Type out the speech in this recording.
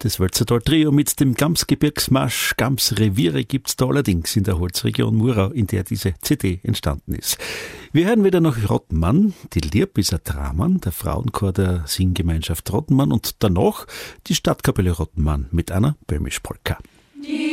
Das Wölzertal-Trio mit dem Gamsgebirgsmarsch. Gamsreviere gibt's da allerdings in der Holzregion Murau, in der diese CD entstanden ist. Wir hören wieder nach Rottenmann. Die Lieb ist ein Dramann, der Frauenchor der Singgemeinschaft Rottenmann und danach die Stadtkapelle Rottenmann mit einer Böhmisch-Polka.